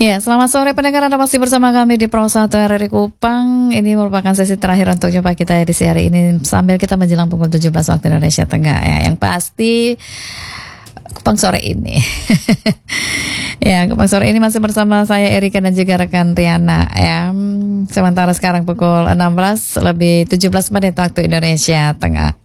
Ya, selamat sore pendengar, Anda masih bersama kami di Pro 1 RRI Kupang. Ini merupakan sesi terakhir untuk jumpa kita edisi hari ini sambil kita menjelang pukul 17 waktu Indonesia Tengah ya. Yang pasti Kupang sore ini. Ya, Kupang sore ini masih bersama saya Erika dan juga rekan Riana ya. Sementara sekarang pukul 16 lebih 17 menit waktu Indonesia Tengah.